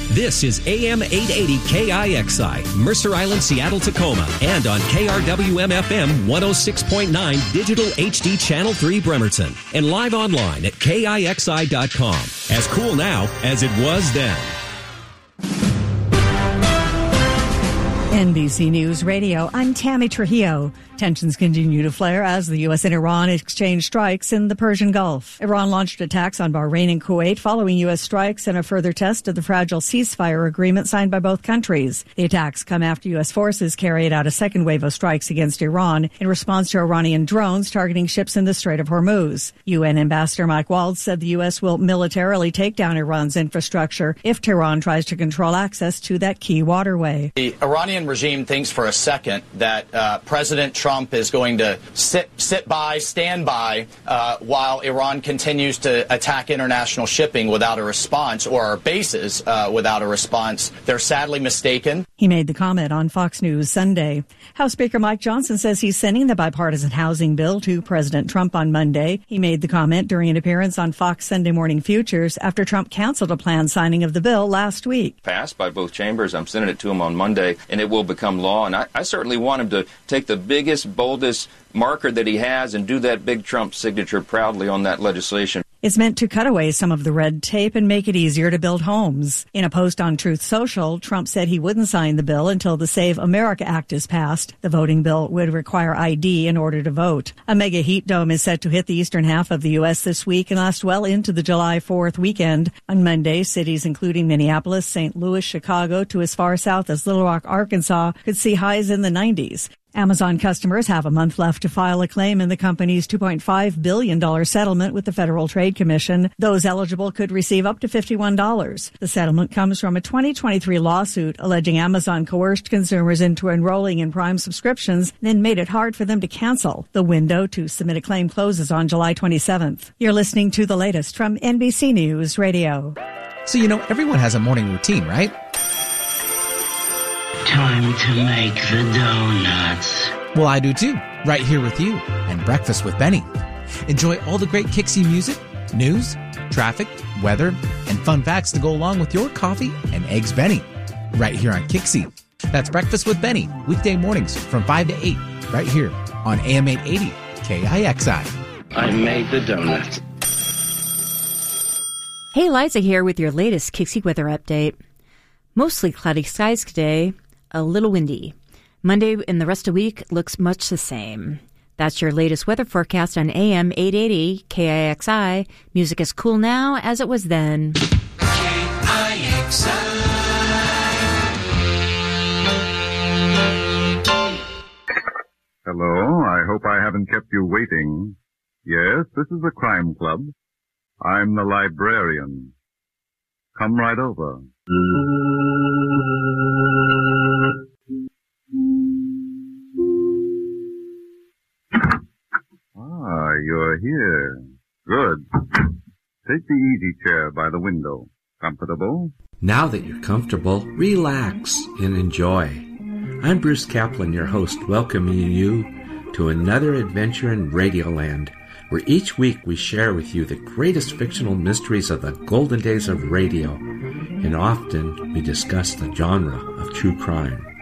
This is AM 880 KIXI, Mercer Island, Seattle, Tacoma, and on KRWM-FM 106.9 Digital HD Channel 3 Bremerton, and live online at KIXI.com. As cool now as it was then. NBC News Radio, I'm Tammy Trujillo. Tensions continue to flare as the U.S. and Iran exchange strikes in the Persian Gulf. Iran launched attacks on Bahrain and Kuwait following U.S. strikes and a further test of the fragile ceasefire agreement signed by both countries. The attacks come after U.S. forces carried out a second wave of strikes against Iran in response to Iranian drones targeting ships in the Strait of Hormuz. UN Ambassador Mike Waltz said the U.S. will militarily take down Iran's infrastructure if Tehran tries to control access to that key waterway. The Iranian regime thinks for a second that President Trump is going to stand by while Iran continues to attack international shipping without a response, or our bases without a response. They're sadly mistaken. He made the comment on Fox News Sunday. House Speaker Mike Johnson says he's sending the bipartisan housing bill to President Trump on Monday. He made the comment during an appearance on Fox Sunday Morning Futures after Trump canceled a planned signing of the bill last week. Passed by both chambers. I'm sending it to him on Monday, and it will become law. And I certainly want him to take the biggest, boldest marker that he has and do that big Trump signature proudly on that legislation. It's meant to cut away some of the red tape and make it easier to build homes. In a post on Truth Social, Trump said he wouldn't sign the bill until the Save America Act is passed. The voting bill would require ID in order to vote. A mega heat dome is set to hit the eastern half of the U.S. this week and last well into the July 4th weekend. On Monday, cities including Minneapolis, St. Louis, Chicago, to as far south as Little Rock, Arkansas, could see highs in the 90s. Amazon customers have a month left to file a claim in the company's $2.5 billion settlement with the Federal Trade Commission. Those eligible could receive up to $51. The settlement comes from a 2023 lawsuit alleging Amazon coerced consumers into enrolling in Prime subscriptions, then made it hard for them to cancel. The window to submit a claim closes on July 27th. You're listening to the latest from NBC News Radio. So, everyone has a morning routine, right? Time to make the donuts. Well, I do too, right here with you and Breakfast with Benny. Enjoy all the great Kixie music, news, traffic, weather, and fun facts to go along with your coffee and eggs Benny, right here on Kixie. That's Breakfast with Benny, weekday mornings from 5 to 8, right here on AM 880 KIXI. I made the donuts. Hey, Liza here with your latest Kixie weather update. Mostly cloudy skies today, a little windy. Monday and the rest of the week looks much the same. That's your latest weather forecast on AM 880 KIXI. Music as cool now as it was then. KIXI. Hello, I hope I haven't kept you waiting. Yes, this is the Crime Club. I'm the librarian. Come right over. Ah, you're here. Good. Take the easy chair by the window. Comfortable? Now that you're comfortable, relax and enjoy. I'm Bruce Kaplan, your host, welcoming you to another adventure in Radioland, where each week we share with you the greatest fictional mysteries of the golden days of radio, and often we discuss the genre of true crime.